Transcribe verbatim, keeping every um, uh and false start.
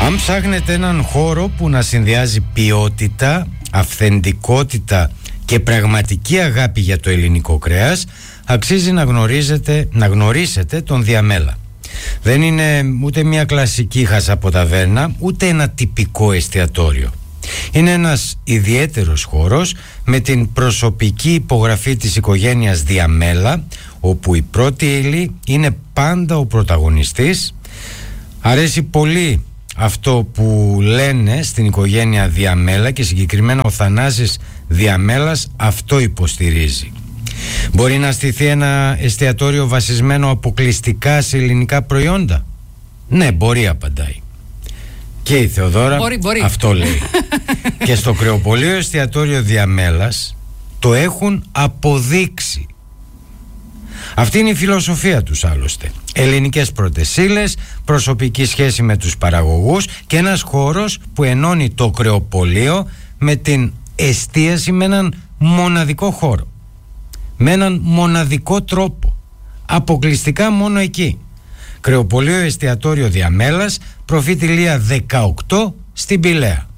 Αν ψάχνετε έναν χώρο που να συνδυάζει ποιότητα, αυθεντικότητα και πραγματική αγάπη για το ελληνικό κρέας, αξίζει να γνωρίζετε, να γνωρίσετε τον Διαμέλα. Δεν είναι ούτε μια κλασική χασαποταβέρνα, ούτε ένα τυπικό εστιατόριο. Είναι ένας ιδιαίτερος χώρος με την προσωπική υπογραφή της οικογένειας Διαμέλα, όπου η πρώτη ύλη είναι πάντα ο πρωταγωνιστής. Αρέσει πολύ αυτό που λένε στην οικογένεια Διαμέλα και συγκεκριμένα ο Θανάσης Διαμέλας αυτό υποστηρίζει. Μπορεί να στηθεί ένα εστιατόριο βασισμένο αποκλειστικά σε ελληνικά προϊόντα? Ναι, μπορεί, απαντάει. Και η Θεοδόρα μπορεί, μπορεί. αυτό λέει. Και στο κρεοπωλείο εστιατόριο Διαμέλας το έχουν αποδείξει. Αυτή είναι η φιλοσοφία τους άλλωστε. Ελληνικές πρώτες ύλες, προσωπική σχέση με τους παραγωγούς και ένας χώρος που ενώνει το κρεοπωλείο με την εστίαση με έναν μοναδικό χώρο. Με έναν μοναδικό τρόπο. Αποκλειστικά μόνο εκεί. Κρεοπωλείο εστιατόριο Διαμέλας, Προφήτη Λία δεκαοκτώ στην Πηλαία.